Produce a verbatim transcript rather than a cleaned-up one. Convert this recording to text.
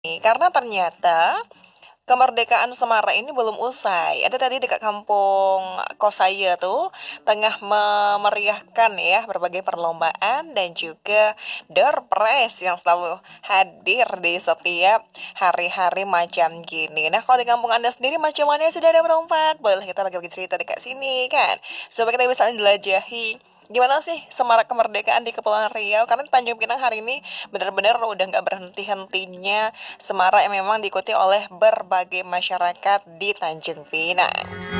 Karena ternyata kemerdekaan Semarang ini belum usai. Ada tadi dekat kampung kos saya tuh tengah memeriahkan ya berbagai perlombaan dan juga door prize yang selalu hadir di setiap hari-hari macam gini. Nah, kalau di kampung Anda sendiri macam mana sudah ada perompak? Boleh kita bagi-bagi cerita dekat sini kan? Supaya kita bisa jelajahi gimana sih semarak kemerdekaan di Kepulauan Riau? Karena di Tanjung Pinang hari ini benar-benar udah nggak berhenti-hentinya semarak yang memang diikuti oleh berbagai masyarakat di Tanjung Pinang.